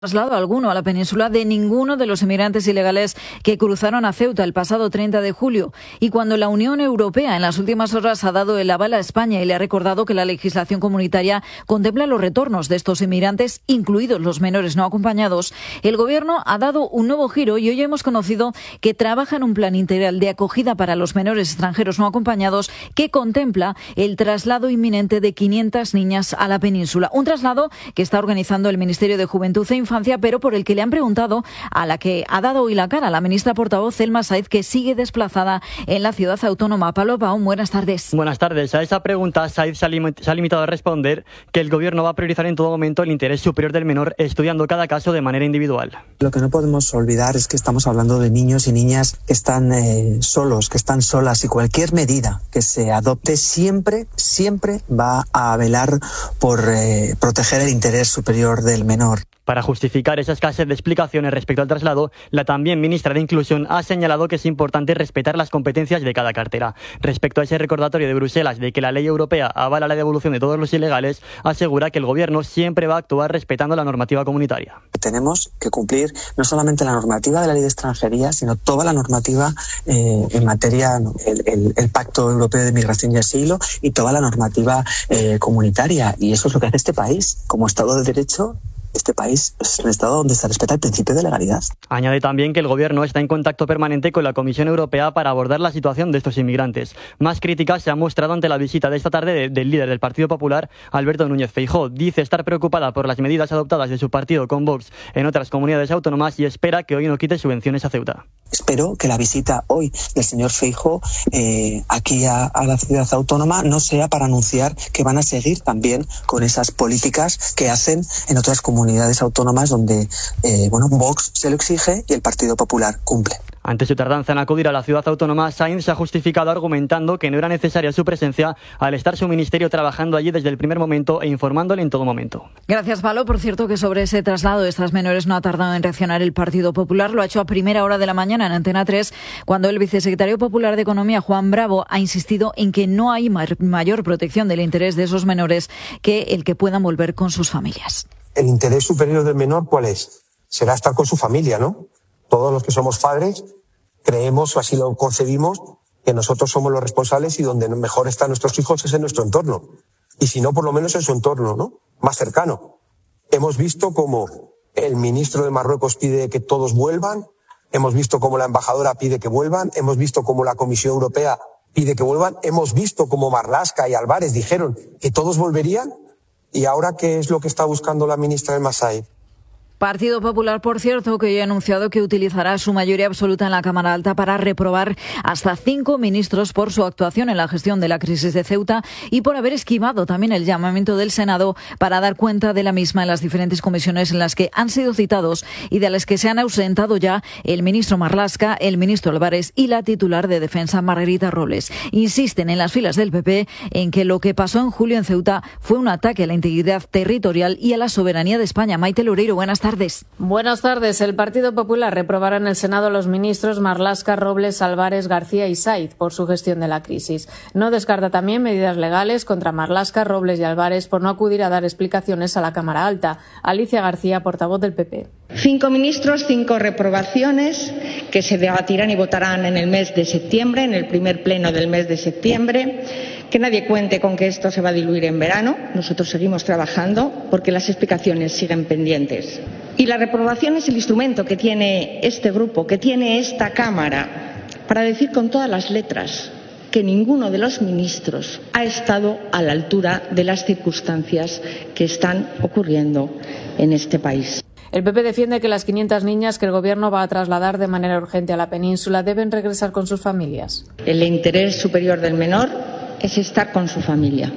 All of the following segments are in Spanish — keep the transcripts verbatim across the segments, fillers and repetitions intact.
Traslado alguno a la península de ninguno de los inmigrantes ilegales que cruzaron a Ceuta el pasado treinta de julio. Y cuando la Unión Europea en las últimas horas ha dado el aval a España y le ha recordado que la legislación comunitaria contempla los retornos de estos inmigrantes, incluidos los menores no acompañados, el Gobierno ha dado un nuevo giro y hoy hemos conocido que trabaja en un plan integral de acogida para los menores extranjeros no acompañados que contempla el traslado inminente de quinientas niñas a la península. Un traslado que está organizando el Ministerio de Juventud e Infancia, pero por el que le han preguntado a la que ha dado hoy la cara, la ministra portavoz Elma Saíz, que sigue desplazada en la ciudad autónoma. Pablo Baum, buenas tardes. Buenas tardes. A esa pregunta Saíz se ha, lim- se ha limitado a responder que el Gobierno va a priorizar en todo momento el interés superior del menor, estudiando cada caso de manera individual. Lo que no podemos olvidar es que estamos hablando de niños y niñas que están eh, solos, que están solas, y cualquier medida que se adopte siempre, siempre va a velar por eh, proteger el interés superior del menor. Para justificar esa escasez de explicaciones respecto al traslado, la también ministra de Inclusión ha señalado que es importante respetar las competencias de cada cartera. Respecto a ese recordatorio de Bruselas de que la ley europea avala la devolución de todos los ilegales, asegura que el Gobierno siempre va a actuar respetando la normativa comunitaria. Tenemos que cumplir no solamente la normativa de la ley de extranjería, sino toda la normativa eh, en materia, el, el, el Pacto Europeo de Migración y Asilo y toda la normativa eh, comunitaria. Y eso es lo que hace este país. Como Estado de Derecho, este país es un Estado donde se respeta el principio de legalidad. Añade también que el Gobierno está en contacto permanente con la Comisión Europea para abordar la situación de estos inmigrantes. Más críticas se han mostrado ante la visita de esta tarde de, del líder del Partido Popular, Alberto Núñez Feijóo. Dice estar preocupada por las medidas adoptadas de su partido con Vox en otras comunidades autónomas y espera que hoy no quite subvenciones a Ceuta. Espero que la visita hoy del señor Feijóo eh, aquí a, a la ciudad autónoma no sea para anunciar que van a seguir también con esas políticas que hacen en otras comunidades autónomas donde eh, bueno, Vox se lo exige y el Partido Popular cumple. Ante su tardanza en acudir a la ciudad autónoma, Sainz se ha justificado argumentando que no era necesaria su presencia al estar su ministerio trabajando allí desde el primer momento e informándole en todo momento. Gracias, Pablo. Por cierto, que sobre ese traslado de estas menores no ha tardado en reaccionar el Partido Popular. Lo ha hecho a primera hora de la mañana en Antena tres, cuando el vicesecretario popular de Economía, Juan Bravo, ha insistido en que no hay mayor protección del interés de esos menores que el que puedan volver con sus familias. El interés superior del menor, ¿cuál es? Será estar con su familia, ¿no? Todos los que somos padres creemos, o así lo concebimos, que nosotros somos los responsables y donde mejor están nuestros hijos es en nuestro entorno. Y si no, por lo menos en su entorno, ¿no? Más cercano. Hemos visto cómo el ministro de Marruecos pide que todos vuelvan, hemos visto cómo la embajadora pide que vuelvan, hemos visto cómo la Comisión Europea pide que vuelvan, hemos visto cómo Marlaska y Álvarez dijeron que todos volverían. ¿Y ahora qué es lo que está buscando la ministra Elma Saíz? Partido Popular, por cierto, que hoy ha anunciado que utilizará su mayoría absoluta en la Cámara Alta para reprobar hasta cinco ministros por su actuación en la gestión de la crisis de Ceuta y por haber esquivado también el llamamiento del Senado para dar cuenta de la misma en las diferentes comisiones en las que han sido citados y de las que se han ausentado ya el ministro Marlaska, el ministro Álvarez y la titular de Defensa, Margarita Robles. Insisten en las filas del P P en que lo que pasó en julio en Ceuta fue un ataque a la integridad territorial y a la soberanía de España. Maite Loureiro, buenas tardes. Buenas tardes. El Partido Popular reprobará en el Senado a los ministros Marlaska, Robles, Álvarez, García y Saíz por su gestión de la crisis. No descarta también medidas legales contra Marlaska, Robles y Álvarez por no acudir a dar explicaciones a la Cámara Alta. Alicia García, portavoz del P P. Cinco ministros, cinco reprobaciones que se debatirán y votarán en el mes de septiembre, en el primer pleno del mes de septiembre. Que nadie cuente con que esto se va a diluir en verano. Nosotros seguimos trabajando porque las explicaciones siguen pendientes. Y la reprobación es el instrumento que tiene este grupo, que tiene esta Cámara, para decir con todas las letras que ninguno de los ministros ha estado a la altura de las circunstancias que están ocurriendo en este país. El P P defiende que las quinientas niñas que el Gobierno va a trasladar de manera urgente a la península deben regresar con sus familias. El interés superior del menor es estar con su familia,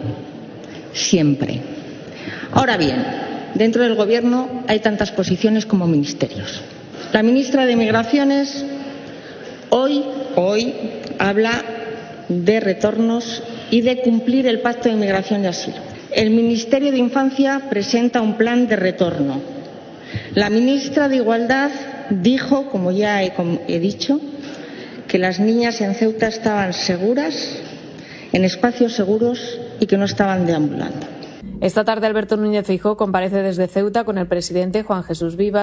siempre. Ahora bien, dentro del Gobierno hay tantas posiciones como ministerios. La ministra de Migraciones hoy, hoy habla de retornos y de cumplir el Pacto de Migración y Asilo. El Ministerio de Infancia presenta un plan de retorno. La ministra de Igualdad dijo, como ya he, como he dicho, que las niñas en Ceuta estaban seguras, en espacios seguros y que no estaban deambulando. Esta tarde Alberto Núñez Feijóo comparece desde Ceuta con el presidente Juan Jesús Vivas.